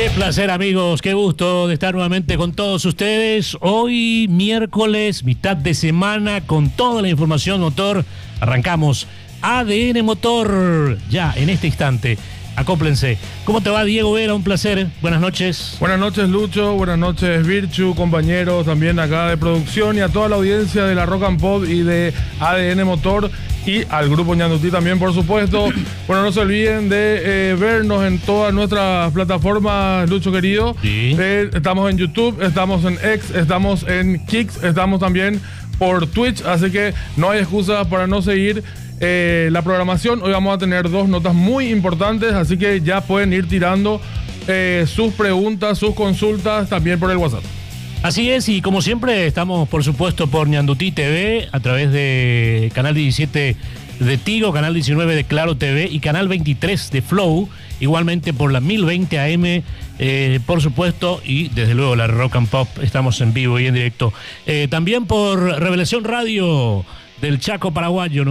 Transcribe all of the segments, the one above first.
Qué placer, amigos, qué gusto de estar nuevamente con todos ustedes. Hoy, miércoles, mitad de semana, con toda la información motor. Arrancamos ADN Motor, ya en este instante. Acóplense. ¿Cómo te va, Diego Vera? Un placer. Buenas noches. Buenas noches, Lucho. Buenas noches, Virchu, compañeros también acá de producción y a toda la audiencia de la Rock and Pop y de ADN Motor y al grupo Ñandutí también, por supuesto. Bueno, no se olviden de vernos en todas nuestras plataformas, Lucho querido. Sí. Estamos en YouTube, estamos en X, estamos en Kicks, estamos también por Twitch, así que no hay excusa para no seguir la programación. Hoy vamos a tener dos notas muy importantes, así que ya pueden ir tirando sus preguntas, sus consultas también por el WhatsApp. Así es, y como siempre estamos, por supuesto, por Ñandutí TV, a través de Canal 17 de Tigo, Canal 19 de Claro TV y Canal 23 de Flow, igualmente por la 1020 AM, por supuesto, y desde luego la Rock and Pop, estamos en vivo y en directo. También por Revelación Radio del Chaco Paraguayo,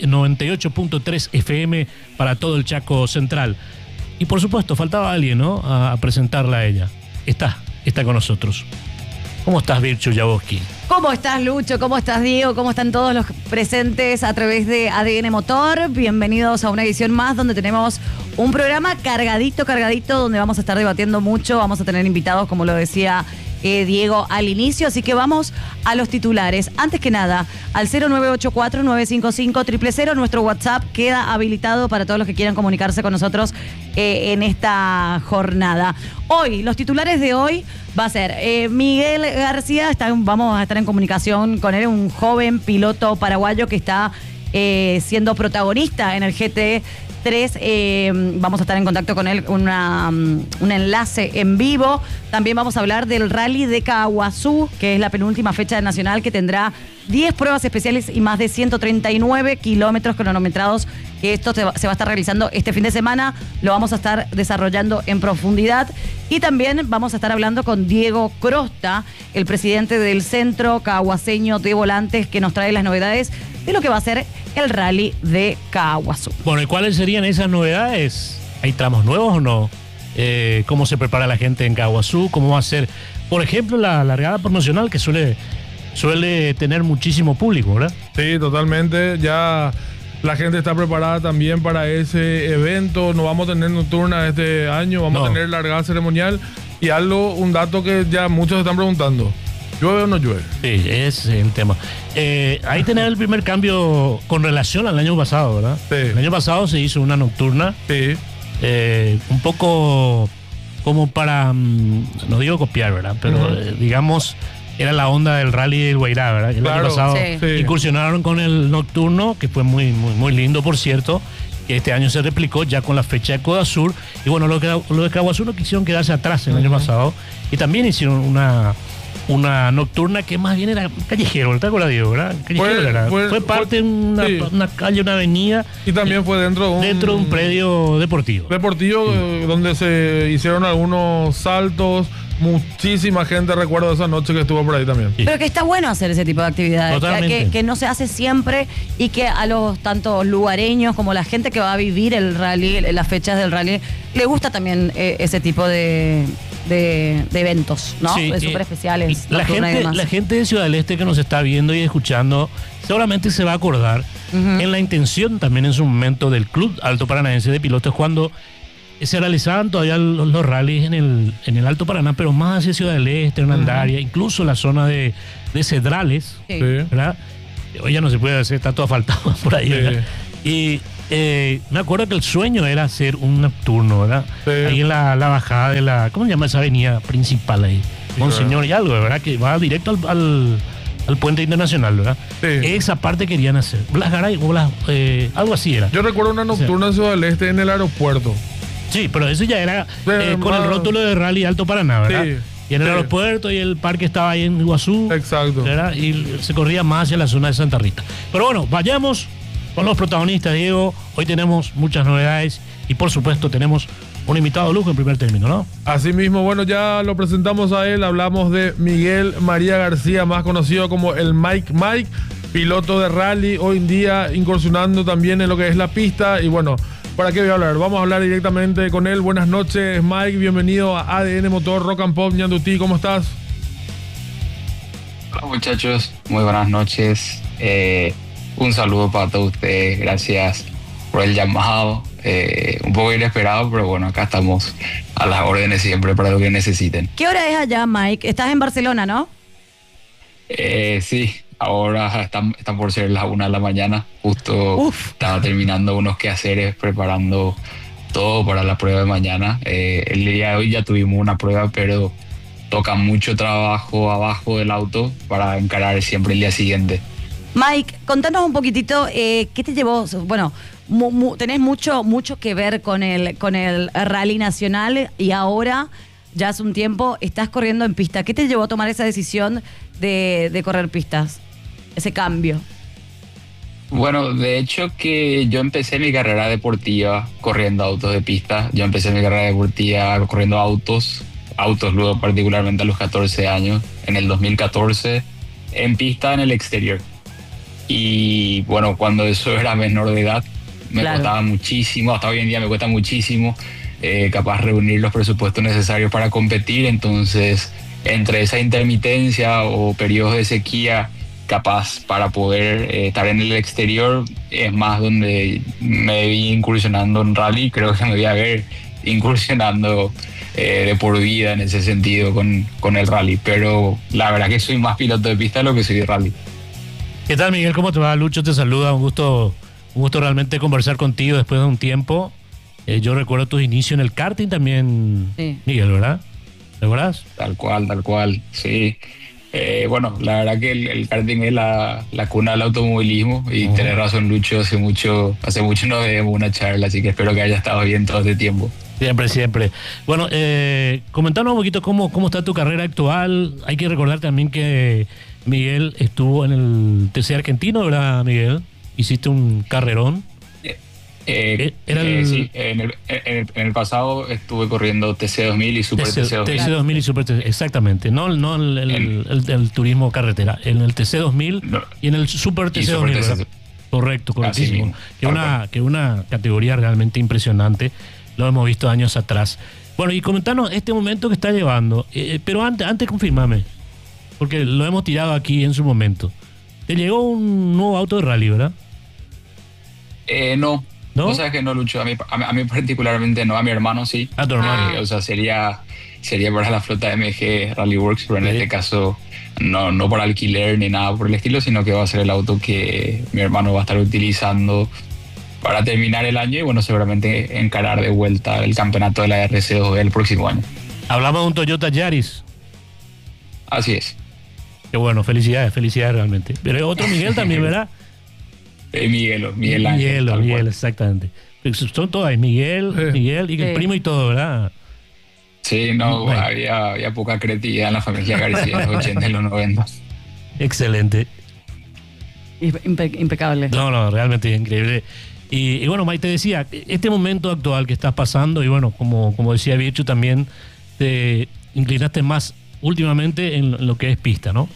98.3 FM para todo el Chaco Central. Y por supuesto, faltaba alguien, ¿no? A presentarla a ella. Está con nosotros. ¿Cómo estás, Virchu Jaboski? ¿Cómo estás, Lucho? ¿Cómo estás, Diego? ¿Cómo están todos los presentes a través de ADN Motor? Bienvenidos a una edición más donde tenemos un programa cargadito, donde vamos a estar debatiendo mucho. Vamos a tener invitados, como lo decía Diego al inicio, así que vamos a los titulares. Antes que nada, al 0984-955-000, nuestro WhatsApp queda habilitado para todos los que quieran comunicarse con nosotros en esta jornada. Hoy, los titulares de hoy va a ser Miguel García, vamos a estar en comunicación con él, un joven piloto paraguayo que está siendo protagonista en el GT3. Vamos a estar en contacto con él, un enlace en vivo. También vamos a hablar del Rally de Caaguazú, que es la penúltima fecha nacional, que tendrá 10 pruebas especiales y más de 139 kilómetros cronometrados, que esto se va a estar realizando este fin de semana. Lo vamos a estar desarrollando en profundidad. Y también vamos a estar hablando con Diego Crosta, el presidente del Centro Caaguaseño de Volantes, que nos trae las novedades de lo que va a ser el Rally de Caaguazú. Bueno, ¿y cuáles serían esas novedades? ¿Hay tramos nuevos o no? ¿Cómo se prepara la gente en Caaguazú? ¿Cómo va a ser, por ejemplo, la largada promocional, que suele tener muchísimo público, ¿verdad? Sí, totalmente. Ya la gente está preparada también para ese evento. No vamos a tener nocturna este año, vamos a tener largada ceremonial. Y un dato que ya muchos están preguntando: ¿llueve o no llueve? Sí, ese es el tema. Ahí tenés el primer cambio con relación al año pasado, ¿verdad? Sí. El año pasado se hizo una nocturna. Sí. Un poco como para, no digo copiar, ¿verdad? Pero digamos, era la onda del Rally del Guairá, ¿verdad? El año pasado incursionaron con el nocturno, que fue muy, muy, muy lindo, por cierto. Que este año se replicó ya con la fecha de Coda Sur. Y bueno, lo de Caaguazú no quisieron quedarse atrás el año pasado. Y también hicieron una nocturna que más bien era callejero, ¿te acuerdas, Diego? ¿Verdad? Fue parte de una calle, una avenida. Y también fue dentro de un predio deportivo. Donde se hicieron algunos saltos. Muchísima gente recuerdo esa noche que estuvo por ahí también. Pero que está bueno hacer ese tipo de actividades, que no se hace siempre, y que a los tanto lugareños como la gente que va a vivir el rally, las fechas del rally, le gusta también ese tipo de eventos, ¿no? Sí, de súper especiales. La gente de Ciudad del Este que nos está viendo y escuchando seguramente se va a acordar en la intención también en su momento del Club Alto Paranaense de Pilotos, cuando se realizaban todavía los rallies en el Alto Paraná, pero más hacia Ciudad del Este, en Andaria, incluso la zona de Cedrales, ¿verdad? Hoy ya no se puede hacer, está todo asfaltado por ahí, ¿verdad? Y me acuerdo que el sueño era hacer un nocturno, ¿verdad? Ahí en la bajada de la, ¿cómo se llama esa avenida principal ahí? Monseñor y algo, ¿verdad? Que va directo al puente internacional, ¿verdad? Esa parte querían hacer. Blasgaray, algo así era. Yo recuerdo una nocturna en Ciudad del Este en el aeropuerto. Sí, pero eso ya era con el rótulo de Rally Alto Paraná, ¿verdad? Sí. Y en el aeropuerto, y el parque estaba ahí en Iguazú. Exacto. ¿Verdad? Y se corría más hacia la zona de Santa Rita. Pero bueno, vayamos con los protagonistas, Diego. Hoy tenemos muchas novedades y por supuesto tenemos un invitado de lujo en primer término, ¿no? Así mismo, bueno, ya lo presentamos a él. Hablamos de Miguel María García, más conocido como el Mike, piloto de rally, hoy en día incursionando también en lo que es la pista. Y bueno, ¿para qué voy a hablar? Vamos a hablar directamente con él. Buenas noches, Mike. Bienvenido a ADN Motor Rock and Pop Ñandutí. ¿Cómo estás? Hola muchachos, muy buenas noches. Un saludo para todos ustedes. Gracias por el llamado. Un poco inesperado, pero bueno, acá estamos a las órdenes siempre para lo que necesiten. ¿Qué hora es allá, Mike? Estás en Barcelona, ¿no? Sí, ahora están por ser las 1 de la mañana. Justo estaba terminando unos quehaceres, preparando todo para la prueba de mañana. El día de hoy ya tuvimos una prueba, pero toca mucho trabajo abajo del auto para encarar siempre el día siguiente. Mike, contanos un poquitito, ¿qué te llevó? Bueno, tenés mucho que ver con el Rally Nacional y ahora, ya hace un tiempo, estás corriendo en pista. ¿Qué te llevó a tomar esa decisión de correr pistas? Ese cambio. Bueno, de hecho que yo empecé mi carrera deportiva corriendo autos de pista. Yo empecé mi carrera deportiva corriendo autos luego particularmente a los 14 años, en el 2014, en pista en el exterior. Y bueno, cuando eso era menor de edad, me costaba muchísimo, hasta hoy en día me cuesta muchísimo, capaz reunir los presupuestos necesarios para competir. Entonces, entre esa intermitencia o periodos de sequía, capaz para poder estar en el exterior, es más donde me vi incursionando en rally. Creo que me voy a ver incursionando de por vida en ese sentido con el rally, pero la verdad que soy más piloto de pista de lo que soy de rally. ¿Qué tal, Miguel? ¿Cómo te va? Lucho te saluda, un gusto realmente conversar contigo después de un tiempo. Yo recuerdo tus inicios en el karting también, sí. Miguel, ¿verdad? ¿Te acuerdas? Tal cual, sí. Bueno, la verdad que el karting es la cuna del automovilismo y tenés razón, Lucho, hace mucho no debemos una charla, así que espero que haya estado bien todo este tiempo. Siempre. Bueno, comentanos un poquito cómo está tu carrera actual. Hay que recordar también que Miguel estuvo en el TC argentino, ¿verdad, Miguel? Hiciste un carrerón. Sí, en el pasado estuve corriendo TC2000 y Super TC2000. TC2000 y Super TC2000, exactamente. No el turismo carretera, en el TC2000 y en el Super TC2000, ¿verdad? Correctísimo. Que una categoría realmente impresionante. Lo hemos visto años atrás. Bueno, y comentanos este momento que está llevando. Pero antes confirmame, porque lo hemos tirado aquí en su momento. ¿Te llegó un nuevo auto de rally, verdad? No. O sea que no, Lucho. A mí particularmente no. A mi hermano sí. A tu hermano. O sea, sería para la flota MG Rally Works, pero en este caso no por alquiler ni nada por el estilo, sino que va a ser el auto que mi hermano va a estar utilizando para terminar el año y bueno, seguramente encarar de vuelta el campeonato de la RC2 el próximo año. Hablamos de un Toyota Yaris. Así es. Qué bueno, felicidades realmente. Pero otro Miguel también, ¿verdad? Miguel Ángel. Miguel, exactamente. Son todas, Miguel y el primo y todo, ¿verdad? Sí, no, bueno. había poca creatividad en la familia García en los 80 y los 90. Excelente. Impecable. No, realmente increíble. Y bueno, Mike, te decía, este momento actual que estás pasando, y bueno, como decía Virchu, también te inclinaste más últimamente en lo que es pista, ¿no?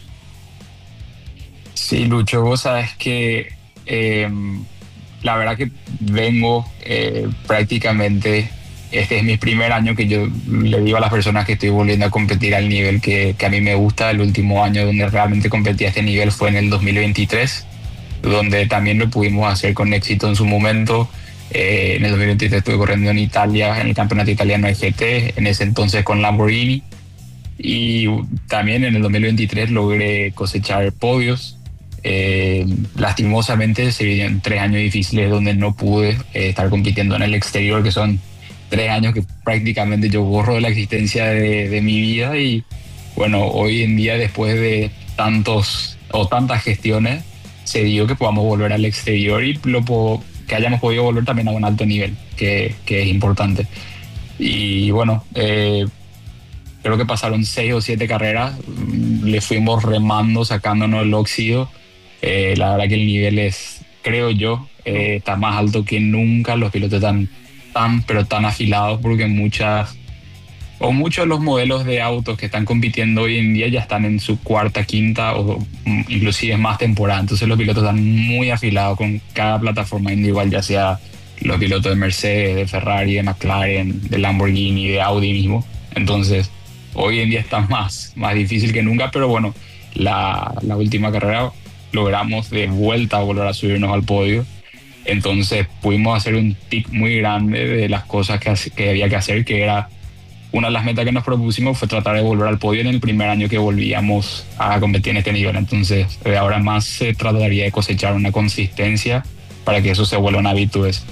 Sí, Lucho, vos sabes que la verdad que vengo prácticamente, este es mi primer año que yo le digo a las personas que estoy volviendo a competir al nivel que a mí me gusta. El último año donde realmente competí a este nivel fue en el 2023, donde también lo pudimos hacer con éxito en su momento. En el 2023 estuve corriendo en Italia, en el campeonato italiano de GT, en ese entonces con Lamborghini, y también en el 2023 logré cosechar podios. Lastimosamente se vinieron 3 años difíciles donde no pude estar compitiendo en el exterior, que son 3 años que prácticamente yo borro de la existencia de mi vida. Y bueno, hoy en día, después de tantas gestiones, se dio que podamos volver al exterior y que hayamos podido volver también a un alto nivel, que es importante. Y bueno, creo que pasaron 6 o 7 carreras, le fuimos remando, sacándonos el óxido. La verdad que el nivel creo yo, está más alto que nunca. Los pilotos están tan afilados, porque muchos de los modelos de autos que están compitiendo hoy en día ya están en su cuarta, quinta o inclusive más temporada. Entonces los pilotos están muy afilados con cada plataforma individual, ya sea los pilotos de Mercedes, de Ferrari, de McLaren, de Lamborghini, de Audi mismo. Entonces, hoy en día está más difícil que nunca, pero bueno, la última carrera logramos de vuelta volver a subirnos al podio. Entonces pudimos hacer un tic muy grande de las cosas que había que hacer, que era una de las metas que nos propusimos fue tratar de volver al podio en el primer año que volvíamos a competir en este nivel. Entonces, de ahora en más se trataría de cosechar una consistencia para que eso se vuelvan habitudes.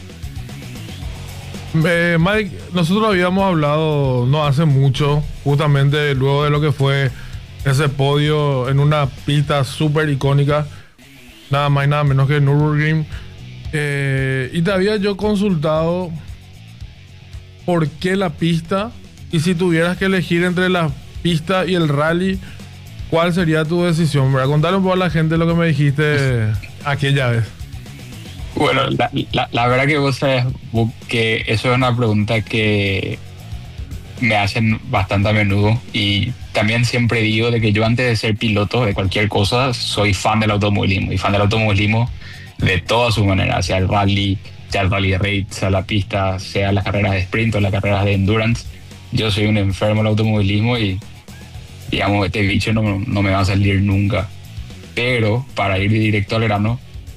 Mike, nosotros habíamos hablado no hace mucho, justamente luego de lo que fue ese podio en una pista súper icónica, nada más y nada menos que Nürburgring. Y te había yo consultado por qué la pista, y si tuvieras que elegir entre la pista y el rally, ¿cuál sería tu decisión? ¿Verdad? Contale un poco a la gente lo que me dijiste aquella vez. Bueno, la verdad que vos sabés que eso es una pregunta que me hacen bastante a menudo, y también siempre digo de que yo antes de ser piloto de cualquier cosa soy fan del automovilismo, y fan del automovilismo de todas sus maneras, sea el rally raid, sea la pista, sea las carreras de sprint o las carreras de endurance. Yo soy un enfermo del automovilismo y, digamos, este bicho no me va a salir nunca. Pero, para ir directo al grano,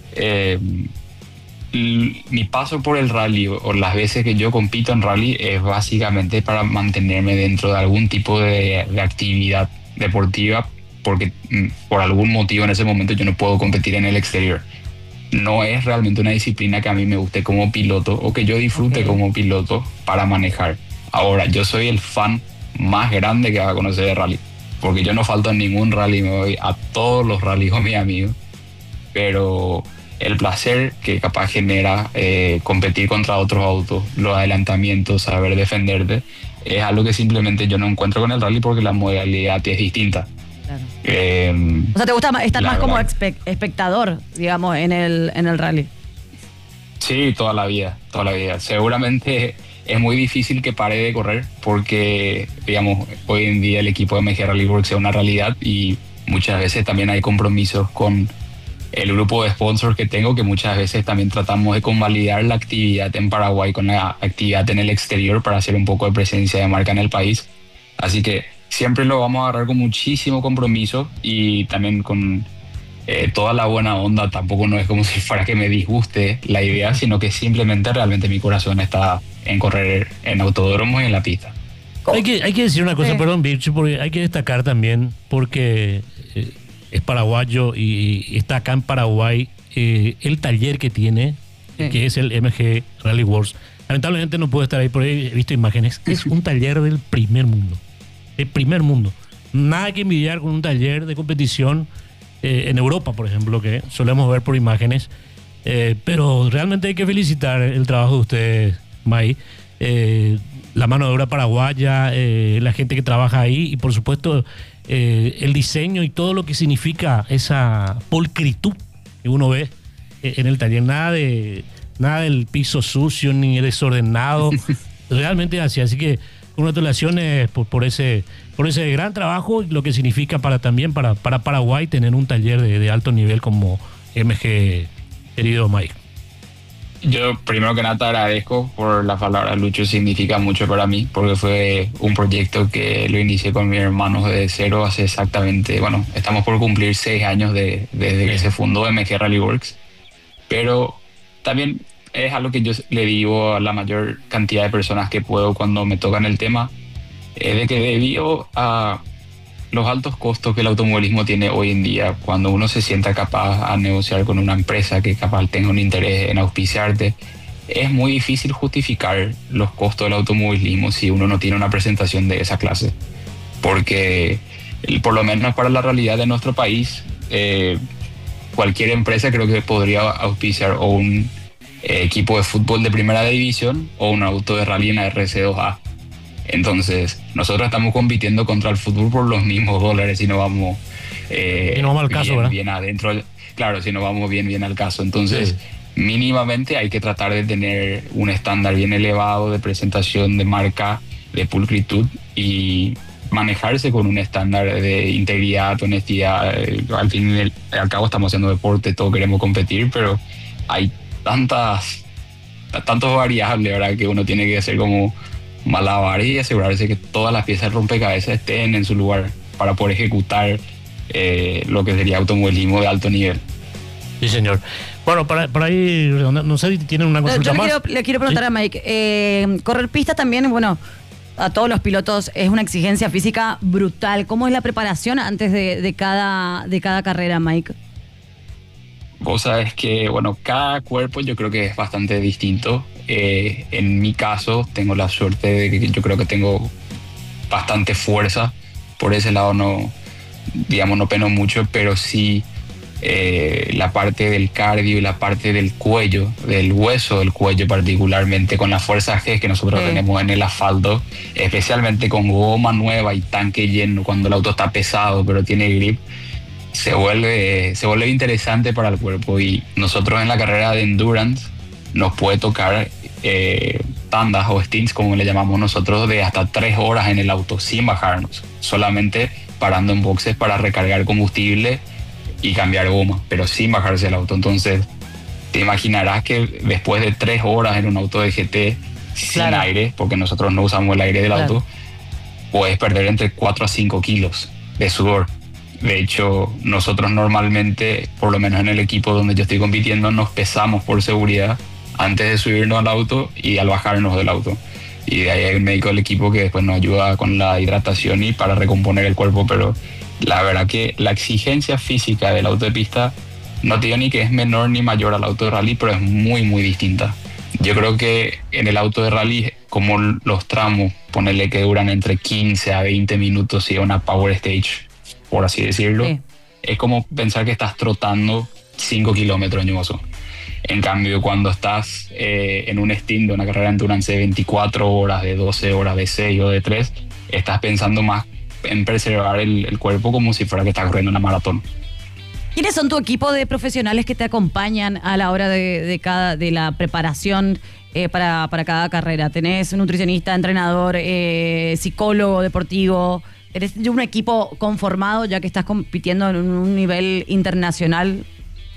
mi paso por el rally o las veces que yo compito en rally es básicamente para mantenerme dentro de algún tipo de actividad deportiva, porque por algún motivo en ese momento yo no puedo competir en el exterior. No es realmente una disciplina que a mí me guste como piloto o que yo disfrute como piloto para manejar. Ahora, yo soy el fan más grande que va a conocer de rally, porque yo no falto en ningún rally, me voy a todos los rallies con mis amigos, pero el placer que capaz genera competir contra otros autos, los adelantamientos, saber defenderte, es algo que simplemente yo no encuentro con el rally porque la modalidad es distinta. Claro. O sea, ¿te gusta estar más como espectador, digamos, en el rally? Sí, toda la vida. Seguramente es muy difícil que pare de correr porque, digamos, hoy en día el equipo de MG Rally Works es una realidad y muchas veces también hay compromisos con el grupo de sponsors que tengo, que muchas veces también tratamos de convalidar la actividad en Paraguay con la actividad en el exterior para hacer un poco de presencia de marca en el país. Así que siempre lo vamos a agarrar con muchísimo compromiso y también con toda la buena onda. Tampoco no es como si fuera que me disguste la idea, sino que simplemente realmente mi corazón está en correr en autódromos y en la pista. Hay que decir una cosa, perdón, Vircho, porque hay que destacar también, porque es paraguayo y está acá en Paraguay, el taller que tiene, que es el MG Rally Wars. Lamentablemente no puedo estar ahí, porque he visto imágenes. Es un taller del primer mundo. El primer mundo. Nada que envidiar con un taller de competición en Europa, por ejemplo, que solemos ver por imágenes. Pero realmente hay que felicitar el trabajo de ustedes, May. La mano de obra paraguaya, la gente que trabaja ahí y por supuesto el diseño y todo lo que significa esa pulcritud que uno ve en el taller. Nada del piso sucio ni desordenado. Realmente así que congratulaciones por ese gran trabajo y lo que significa también para Paraguay tener un taller de alto nivel como MG, querido Mike. Yo primero que nada te agradezco por las palabras, Lucho, significa mucho para mí porque fue un proyecto que lo inicié con mis hermanos de cero hace exactamente, estamos por cumplir 6 años desde que se fundó MG Rally Works, pero también es algo que yo le digo a la mayor cantidad de personas que puedo cuando me tocan el tema, de que debido a los altos costos que el automovilismo tiene hoy en día, cuando uno se sienta capaz a negociar con una empresa que capaz tenga un interés en auspiciarte, es muy difícil justificar los costos del automovilismo si uno no tiene una presentación de esa clase. Porque, por lo menos para la realidad de nuestro país, cualquier empresa creo que podría auspiciar o un equipo de fútbol de primera división o un auto de rally en la RC2A. Entonces, nosotros estamos compitiendo contra el fútbol por los mismos dólares si no vamos, al caso, bien adentro. Claro, si no vamos bien al caso. Entonces, mínimamente hay que tratar de tener un estándar bien elevado de presentación de marca, de pulcritud y manejarse con un estándar de integridad, honestidad. Al fin y al cabo estamos haciendo deporte, todos queremos competir, pero hay tantas tantos variables, ¿verdad? Que uno tiene que hacer como malabares y asegurarse que todas las piezas del rompecabezas estén en su lugar para poder ejecutar lo que sería automovilismo de alto nivel. Sí, señor. Bueno, para ir, no sé si tienen una consulta más. Le quiero preguntar a Mike, correr pista también, bueno, a todos los pilotos es una exigencia física brutal. ¿Cómo es la preparación antes de cada carrera, Mike? Vos sabés que, bueno, cada cuerpo yo creo que es bastante distinto. En mi caso, tengo la suerte de que yo creo que tengo bastante fuerza. Por ese lado no peno mucho, pero sí la parte del cardio y la parte del cuello, del hueso del cuello particularmente, con la fuerza G que nosotros tenemos en el asfalto, especialmente con goma nueva y tanque lleno, cuando el auto está pesado pero tiene grip, se vuelve interesante para el cuerpo. Y nosotros en la carrera de endurance nos puede tocar tandas o stints, como le llamamos nosotros, de hasta 3 horas en el auto sin bajarnos, solamente parando en boxes para recargar combustible y cambiar goma, pero sin bajarse el auto. Entonces te imaginarás que después de 3 horas en un auto de GT sin aire, porque nosotros no usamos el aire del auto, puedes perder entre 4 a 5 kilos de sudor. De hecho, nosotros normalmente, por lo menos en el equipo donde yo estoy compitiendo, nos pesamos por seguridad antes de subirnos al auto y al bajarnos del auto. Y de ahí hay un médico del equipo que después nos ayuda con la hidratación y para recomponer el cuerpo. Pero la verdad que la exigencia física del auto de pista, no te digo ni que es menor ni mayor al auto de rally, pero es muy, muy distinta. Yo creo que en el auto de rally, como los tramos, ponerle que duran entre 15 a 20 minutos y una power stage, por así decirlo, es como pensar que estás trotando 5 kilómetros en Ñuazú. En cambio, cuando estás en un stint de una carrera de endurance de 24 horas, de 12 horas, de 6 o de 3, estás pensando más en preservar el cuerpo como si fuera que estás corriendo una maratón. ¿Quiénes son tu equipo de profesionales que te acompañan a la hora de la preparación para cada carrera? ¿Tenés un nutricionista, entrenador, psicólogo deportivo? ¿Eres un equipo conformado ya que estás compitiendo en un nivel internacional?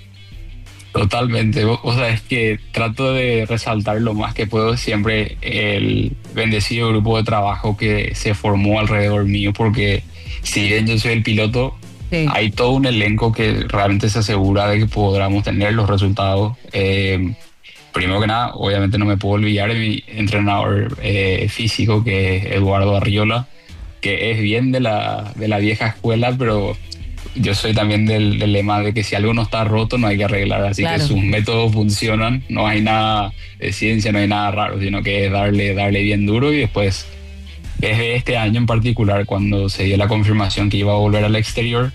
Totalmente. Vos sabés que trato de resaltar lo más que puedo siempre el bendecido grupo de trabajo que se formó alrededor mío, porque si bien yo soy el piloto, hay todo un elenco que realmente se asegura de que podamos tener los resultados. Primero que nada, obviamente no me puedo olvidar de mi entrenador físico, que es Eduardo Arriola, que es bien de la vieja escuela, pero yo soy también del lema de que si algo no está roto no hay que arreglar, así que sus métodos funcionan, no hay nada de ciencia, no hay nada raro, sino que es darle bien duro. Y después, desde este año en particular, cuando se dio la confirmación que iba a volver al exterior,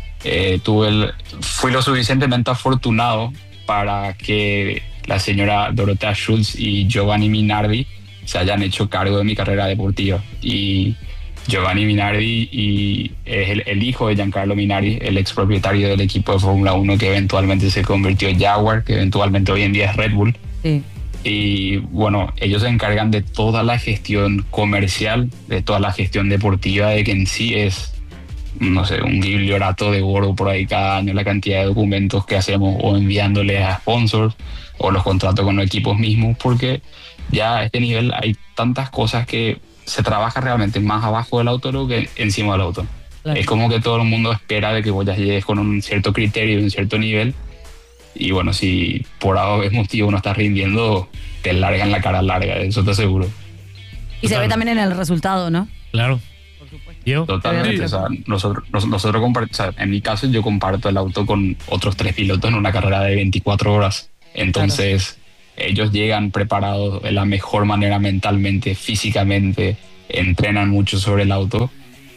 fui lo suficientemente afortunado para que la señora Dorotea Schultz y Giovanni Minardi se hayan hecho cargo de mi carrera deportiva. Y Giovanni Minardi es el hijo de Giancarlo Minardi, el ex propietario del equipo de Fórmula 1 que eventualmente se convirtió en Jaguar, que eventualmente hoy en día es Red Bull. Sí. Y bueno, ellos se encargan de toda la gestión comercial, de toda la gestión deportiva, de que en sí es, no sé, un bibliorato de oro por ahí cada año, la cantidad de documentos que hacemos o enviándoles a sponsors o los contratos con los equipos mismos, porque ya a este nivel hay tantas cosas que se trabaja realmente más abajo del auto que encima del auto. Claro. Es como que todo el mundo espera de que vos ya llegues con un cierto criterio, un cierto nivel, y bueno, si por algún motivo no estás rindiendo, te largan la cara larga, eso te aseguro. Y se ve también en el resultado, ¿no? Claro. Por supuesto. ¿Yo? Totalmente. O sea, nosotros o sea, en mi caso yo comparto el auto con otros 3 pilotos en una carrera de 24 horas. Entonces, ellos llegan preparados de la mejor manera mentalmente, físicamente, entrenan mucho sobre el auto.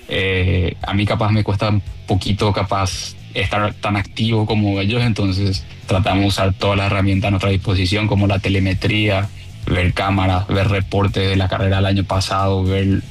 A mí capaz me cuesta un poquito estar tan activo como ellos, entonces tratamos de usar todas las herramientas a nuestra disposición, como la telemetría, ver cámaras, ver reportes de la carrera del año pasado, ver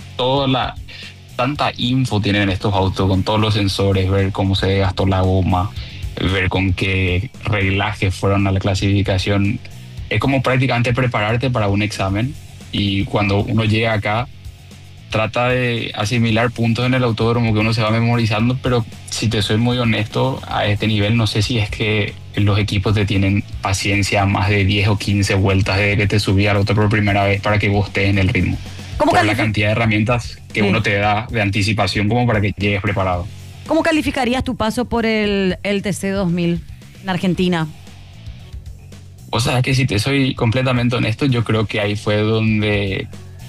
tanta info tienen estos autos con todos los sensores, ver cómo se gastó la goma, ver con qué reglajes fueron a la clasificación. Es como prácticamente prepararte para un examen, y cuando uno llega acá trata de asimilar puntos en el autódromo que uno se va memorizando, pero si te soy muy honesto, a este nivel no sé si es que los equipos te tienen paciencia más de 10 o 15 vueltas desde que te subí al auto por primera vez para que vos estés en el ritmo. Por la cantidad de herramientas que uno te da de anticipación como para que llegues preparado. ¿Cómo calificarías tu paso por el TC2000 en Argentina? O sea, que si te soy completamente honesto, yo creo que ahí fue donde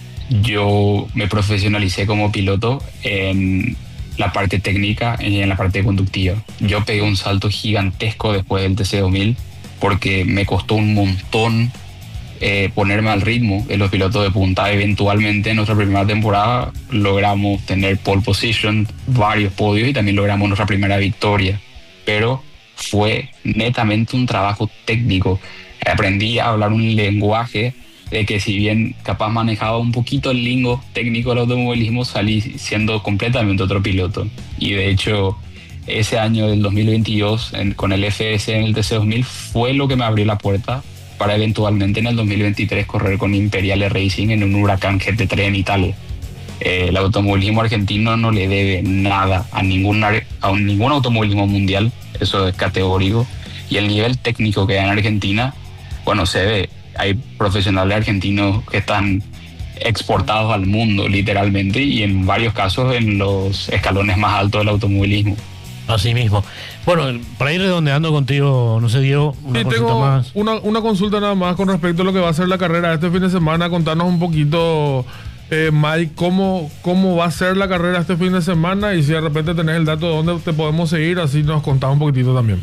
yo me profesionalicé como piloto en la parte técnica y en la parte conductiva. Yo pegué un salto gigantesco después del TC2000 porque me costó un montón ponerme al ritmo de los pilotos de punta. Eventualmente en nuestra primera temporada logramos tener pole position, varios podios y también logramos nuestra primera victoria. Pero fue netamente un trabajo técnico. Aprendí a hablar un lenguaje de que si bien capaz manejaba un poquito el lingo técnico del automovilismo, salí siendo completamente otro piloto. Y de hecho, ese año del 2022, con el FS en el TC2000, fue lo que me abrió la puerta para eventualmente en el 2023 correr con Imperiale Racing en un Huracán GT3 en Italia. El automovilismo argentino no le debe nada a ningún automovilismo mundial, eso es categórico. Y el nivel técnico que hay en Argentina, bueno, se ve. Hay profesionales argentinos que están exportados al mundo, literalmente, y en varios casos en los escalones más altos del automovilismo. Así mismo. Bueno, para ir redondeando contigo, no sé, Diego, una consulta tengo más. Una consulta nada más con respecto a lo que va a ser la carrera este fin de semana. Contanos un poquito, Mike, cómo va a ser la carrera este fin de semana y si de repente tenés el dato de dónde te podemos seguir, así nos contás un poquitito también.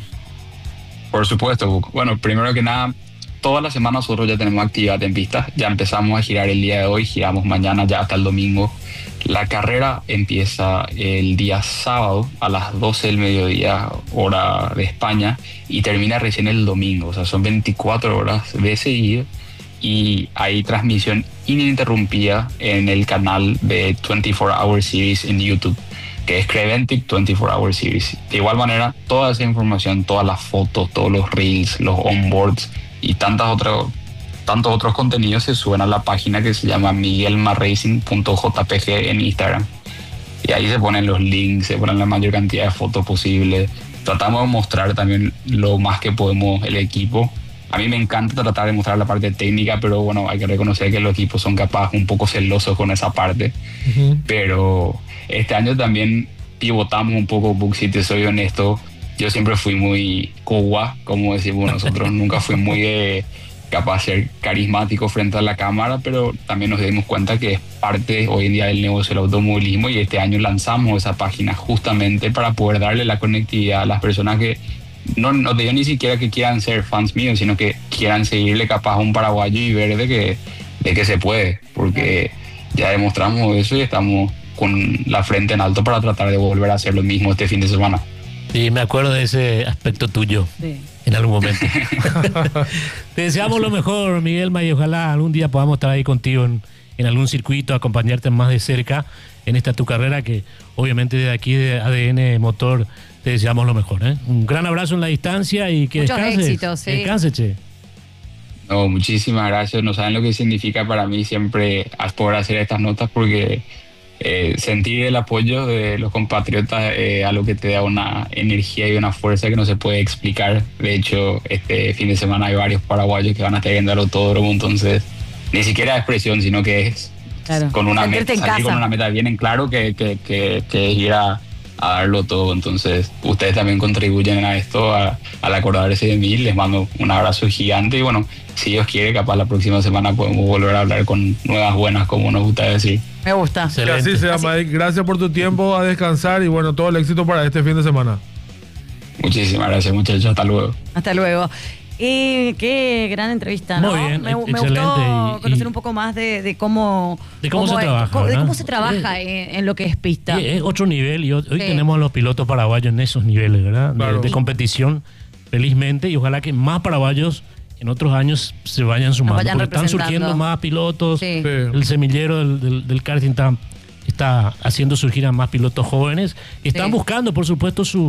Por supuesto. Bueno, primero que nada, toda la semana nosotros ya tenemos actividad en pista. Ya empezamos a girar el día de hoy, giramos mañana ya hasta el domingo. La carrera empieza el día sábado a las 12 del mediodía, hora de España, y termina recién el domingo. O sea, son 24 horas de seguido y hay transmisión ininterrumpida en el canal de 24 Hour Series en YouTube, que es Creventic 24 Hour Series. De igual manera, toda esa información, todas las fotos, todos los reels, los onboards y tantos otros contenidos se suben a la página que se llama miguelmarracing.jpg en Instagram. Y ahí se ponen los links, se ponen la mayor cantidad de fotos posible. Tratamos de mostrar también lo más que podemos el equipo. A mí me encanta tratar de mostrar la parte técnica, pero bueno, hay que reconocer que los equipos son capaz un poco celosos con esa parte. Uh-huh. Pero este año también pivotamos un poco, Buck, si te soy honesto. Yo siempre fui muy cowa, como decimos nosotros. Nunca fui muy capaz de ser carismático frente a la cámara, pero también nos dimos cuenta que es parte hoy en día del negocio del automovilismo y este año lanzamos esa página justamente para poder darle la conectividad a las personas que no te digo ni siquiera que quieran ser fans míos, sino que quieran seguirle capaz a un paraguayo y ver de que se puede, porque ya demostramos eso y estamos con la frente en alto para tratar de volver a hacer lo mismo este fin de semana. Sí, me acuerdo de ese aspecto tuyo, sí, en algún momento. Te deseamos lo mejor, Miguel May, y ojalá algún día podamos estar ahí contigo en algún circuito, acompañarte más de cerca en esta tu carrera, que obviamente de aquí de ADN Motor te deseamos lo mejor, ¿eh? Un gran abrazo en la distancia y que muchos descanses. Éxitos, sí. Descanse, che. No, muchísimas gracias. No saben lo que significa para mí siempre poder hacer estas notas, porque sentir el apoyo de los compatriotas a lo que te da una energía y una fuerza que no se puede explicar. De hecho, este fin de semana hay varios paraguayos que van a estar yendo al autódromo, entonces ni siquiera expresión, sino que es con una meta, salir con una meta bien en claro que es ir a darlo todo. Entonces ustedes también contribuyen a esto, al acordarse de mí. Les mando un abrazo gigante y bueno, si Dios quiere, capaz la próxima semana podemos volver a hablar con nuevas buenas, como nos gusta decir. Me gusta. Que así sea, Mike. Gracias por tu tiempo, a descansar y bueno, todo el éxito para este fin de semana. Muchísimas gracias, muchachos. Hasta luego. Hasta luego. Qué gran entrevista, ¿no? Muy bien, me gustó conocer un poco más de cómo se trabaja, de cómo se trabaja en lo que es pista. Es otro nivel y hoy tenemos a los pilotos paraguayos en esos niveles, ¿verdad? Claro. De competición, felizmente, y ojalá que más paraguayos en otros años se vayan sumando, porque están surgiendo más pilotos. Sí. El semillero del karting está haciendo surgir a más pilotos jóvenes y están buscando, por supuesto, su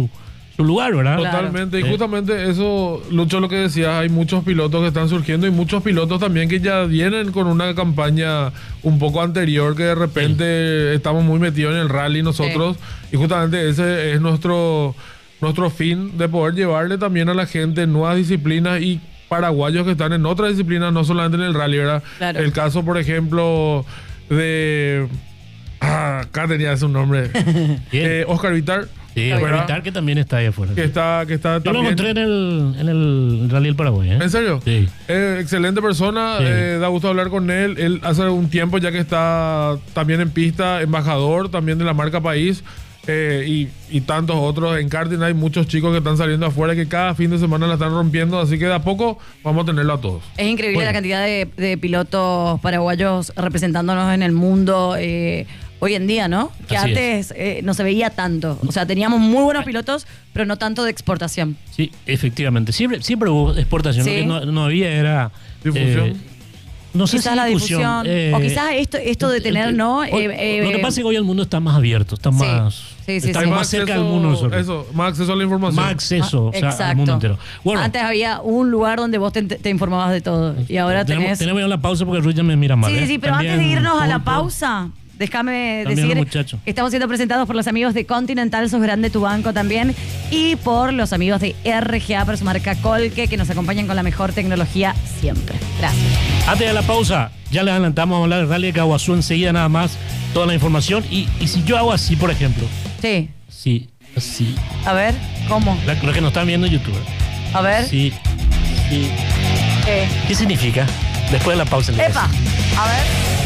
su lugar, ¿verdad? Totalmente, y justamente eso, Lucho, lo que decías, hay muchos pilotos que están surgiendo y muchos pilotos también que ya vienen con una campaña un poco anterior, que de repente estamos muy metidos en el rally nosotros, y justamente ese es nuestro fin, de poder llevarle también a la gente nuevas disciplinas y paraguayos que están en otras disciplinas, no solamente en el rally, ¿verdad? Claro. El caso, por ejemplo, de... acá tenía su nombre. Oscar Vitar. Sí, ¿verdad? Vitar, que también está ahí afuera. Que está Yo también... lo encontré en el Rally del Paraguay, ¿eh? ¿En serio? Sí. Excelente persona, Sí. da gusto hablar con él. Él hace un tiempo ya que está también en pista, embajador también de la marca País, y tantos otros. En karting hay muchos chicos que están saliendo afuera que cada fin de semana la están rompiendo, así que de a poco vamos a tenerlo a todos. Es increíble Bueno. la cantidad de pilotos paraguayos representándonos en el mundo hoy en día, ¿no? Que Así antes no se veía tanto. O sea, teníamos muy buenos pilotos, pero no tanto de exportación. Sí, efectivamente. Siempre hubo exportación. Sí. Lo que no había era... Difusión. No sé Quizás si la difusión. O quizás esto de tener, ¿no? lo que pasa es que hoy el mundo está más abierto, está más... Sí, sí, estamos sí. más cerca del mundo nosotros. Eso, más acceso a la información. Más acceso, o sea, al Exacto. mundo entero. Bueno, Antes había un lugar donde vos te informabas de todo. Y ahora tenés... tenemos ya la pausa porque Ruth ya me mira mal. Sí, ¿eh? sí, pero También antes de irnos a la pulpo. pausa, déjame También decir los muchachos. que estamos siendo presentados por los amigos de Continental, sos grande tu banco también, y por los amigos de RGA, por su marca Colque, que nos acompañan con la mejor tecnología siempre. Gracias. Antes de la pausa, ya le adelantamos a hablar del Rally de Caguazú enseguida nada más, toda la información. Y si yo hago así, por ejemplo, Sí. sí, así, A ver, ¿cómo? lo que nos están viendo en YouTube. A ver. Sí, sí. ¿Qué significa? Después de la pausa. le ¡Epa! decimos. A ver.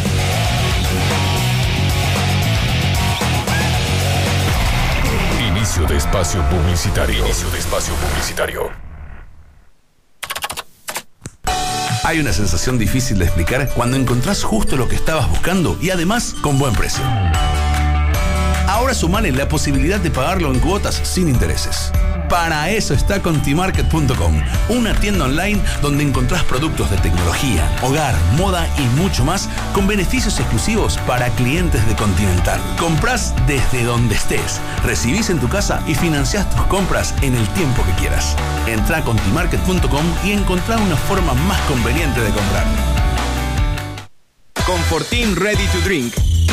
Inicio de espacio publicitario. Inicio de espacio publicitario. Hay una sensación difícil de explicar cuando encontrás justo lo que estabas buscando y además con buen precio. Ahora sumale la posibilidad de pagarlo en cuotas sin intereses. Para eso está Contimarket.com, una tienda online donde encontrás productos de tecnología, hogar, moda y mucho más con beneficios exclusivos para clientes de Continental. Comprás desde donde estés, recibís en tu casa y financiás tus compras en el tiempo que quieras. Entrá a Contimarket.com y encontrá una forma más conveniente de comprar. Confortín Ready to Drink.